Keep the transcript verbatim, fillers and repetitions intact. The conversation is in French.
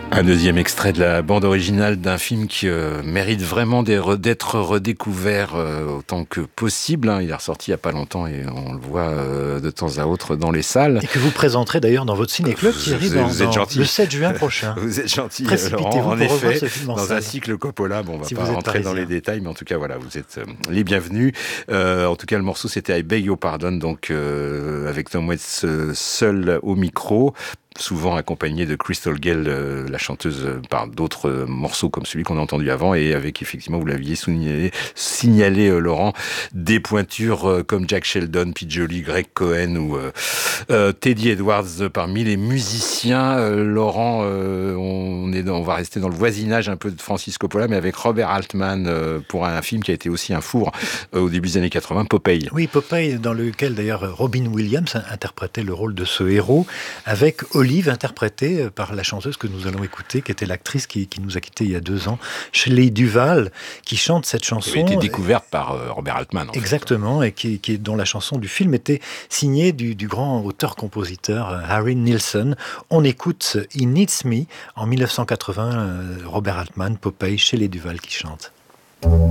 Un deuxième extrait de la bande originale d'un film qui euh, mérite vraiment d'être redécouvert euh, autant que possible. Hein. Il est ressorti il n'y a pas longtemps et on le voit euh, de temps à autre dans les salles. Et que vous présenterez d'ailleurs dans votre ciné-club vous, qui arrive vous, dans, vous êtes dans le sept juin prochain. Vous êtes gentil, Laurent. En effet, en dans salle. un cycle Coppola, bon, on ne va si pas rentrer parisien. dans les détails, mais en tout cas, voilà, vous êtes euh, les bienvenus. Euh, en tout cas, le morceau, c'était I Beg Your Pardon, donc euh, avec Tom Waits euh, seul au micro. Souvent accompagnée de Crystal Gayle, euh, la chanteuse, euh, par d'autres euh, morceaux comme celui qu'on a entendu avant, et avec, effectivement, vous l'aviez signalé, signalé euh, Laurent, des pointures euh, comme Jack Sheldon, Pete Joly, Greg Cohen ou euh, euh, Teddy Edwards euh, parmi les musiciens. Euh, Laurent, euh, on, est dans, on va rester dans le voisinage un peu de Francis Coppola, mais avec Robert Altman euh, pour un film qui a été aussi un four euh, au début des années quatre-vingts, Popeye. Oui, Popeye, dans lequel d'ailleurs Robin Williams interprétait le rôle de ce héros, avec Olive, interprétée par la chanteuse que nous allons écouter, qui était l'actrice qui, qui nous a quittés il y a deux ans, Shelley Duvall, qui chante cette chanson. Qui avait été découverte par euh, Robert Altman. En Exactement, fait. et qui, qui, dont la chanson du film était signée du, du grand auteur-compositeur euh, Harry Nilsson. On écoute He Needs Me en mille neuf cent quatre-vingts, euh, Robert Altman, Popeye, Shelley Duvall qui chante.